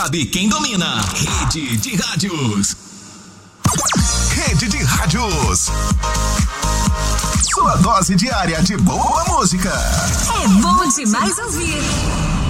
Sabe quem domina? Rede de Rádios. Rede de Rádios. Sua dose diária de boa música. É bom demais ouvir.